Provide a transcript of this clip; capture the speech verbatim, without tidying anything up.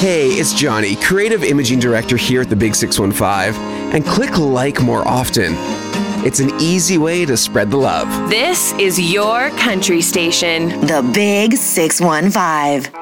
Hey, it's Johnny, Creative Imaging Director here at the Big six one five, and click like more often. It's an easy way to spread the love. This is your country station. The Big six one five.